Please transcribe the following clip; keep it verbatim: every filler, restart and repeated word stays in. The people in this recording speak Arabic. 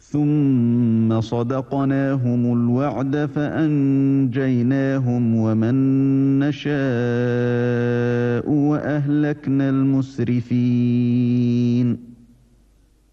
ثُمَّ صَدَقْنَاهُمُ الْوَعْدَ فَأَنْجَيْنَاهُمْ وَمَن نَّشَاءُ وَأَهْلَكْنَا الْمُسْرِفِينَ